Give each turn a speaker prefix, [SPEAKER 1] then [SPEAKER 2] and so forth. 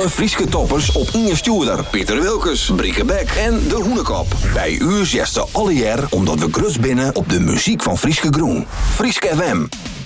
[SPEAKER 1] Alle Frieske toppers op Inge Stuurder, Pieter Wilkes, Brieke Beck en De Hoenekop. Bij u zesde alle jaar omdat we grut binnen op de muziek van Frieske Groen. Frieske FM.